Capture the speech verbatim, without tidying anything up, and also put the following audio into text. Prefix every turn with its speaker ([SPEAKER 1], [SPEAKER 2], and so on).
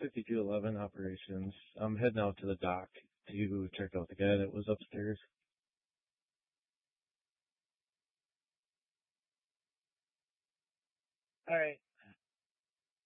[SPEAKER 1] fifty-two eleven operations. I'm heading out to the dock to check out the guy that was upstairs.
[SPEAKER 2] All right.